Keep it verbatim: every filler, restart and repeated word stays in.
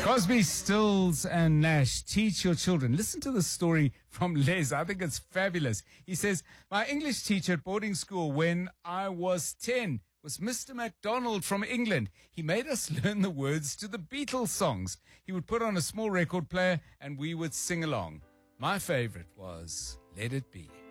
Crosby, Stills and Nash, teach your children. Listen to the story from Les. I think it's fabulous. He says, my English teacher at boarding school when I was ten was Mister MacDonald from England. He made us learn the words to the Beatles songs. He would put on a small record player and we would sing along. My favorite was Let It Be.